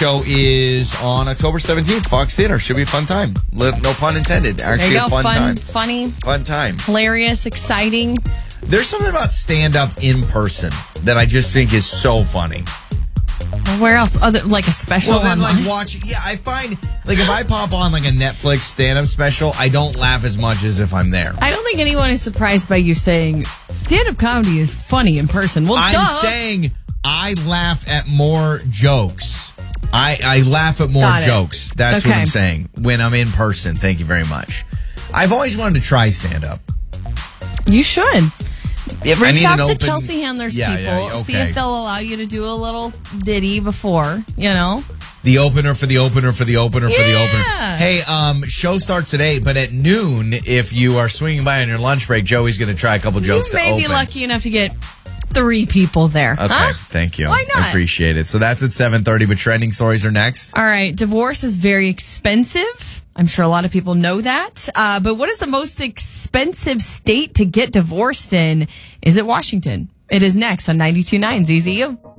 show is on October 17th, Fox Theater. Should be a fun time. No pun intended. Actually, a fun time. Funny. Fun time. Hilarious, exciting. There's something about stand-up in person that I just think is so funny. Where else? Like a special Well, then, online? like, watching... Yeah, I find... Like, if I pop on, like, a Netflix stand-up special, I don't laugh as much as if I'm there. I don't think anyone is surprised by you saying stand-up comedy is funny in person. Well, I'm saying I laugh at more jokes. I laugh at more jokes. That's what I'm saying. When I'm in person. Thank you very much. I've always wanted to try stand-up. You should. Reach out to Chelsea Handler's people. Okay. See if they'll allow you to do a little ditty before, you know. The opener for the opener for the opener for the opener. Hey, show starts at 8, but at noon, if you are swinging by on your lunch break, Joey's going to try a couple jokes to open. You may be lucky enough to get 3 people there. Okay, thank you. Why not? I appreciate it. So that's at 7:30, but trending stories are next. All right, divorce is very expensive. I'm sure a lot of people know that. But what is the most expensive state to get divorced in? Is it Washington? It is next on 92.9 ZZU.